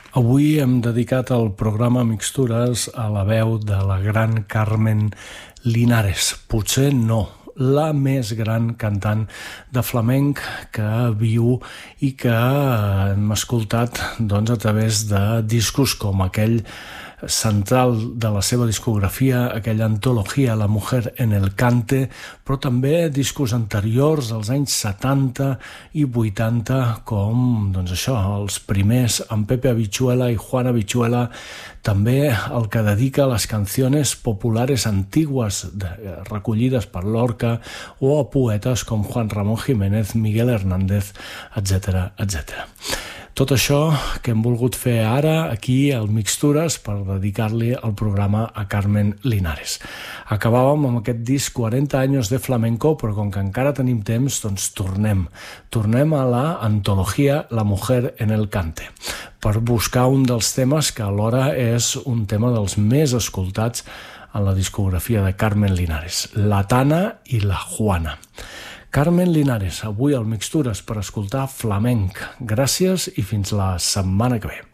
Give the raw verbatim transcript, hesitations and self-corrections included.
Avui hem dedicat el programa Mixtures a la veu de la gran Carmen Linares. Potser no, la més gran cantant de flamenc que viu i que hem escoltat doncs, a través de discos com aquell central de la seva discografia, aquella antologia La mujer en el cante, però també discos anteriors, als anys setanta i vuitanta, com doncs això, els primers amb Pepe Habichuela i Juan Habichuela, també el que dedica a les canciones populares antigues de, recollides per Lorca, o a poetes com Juan Ramón Jiménez, Miguel Hernández, etcètera, etcètera. Tot això que hem volgut fer ara aquí al Mixtures per dedicar-li el programa a Carmen Linares. Acabàvem amb aquest disc quaranta anys de flamenco, però com que encara tenim temps, doncs tornem. Tornem a la antologia La mujer en el cante, per buscar un dels temes que alhora és un tema dels més escoltats en la discografia de Carmen Linares, La Tana i La Juana. Carmen Linares, avui al Mixtures per escoltar flamenc. Gràcies i fins la setmana que ve.